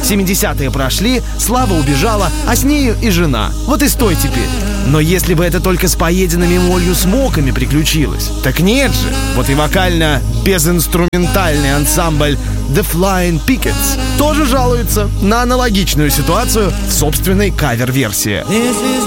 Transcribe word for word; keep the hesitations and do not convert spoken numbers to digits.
семидесятые прошли, слава убежала, а с нею и жена. Вот и стой теперь. Но если бы это только с поеденными молью смоками приключилось. Так нет же. Вот и вокально-безинструментальный ансамбль The Flying Pickets тоже жалуется на аналогичную ситуацию в собственной кавер-версии.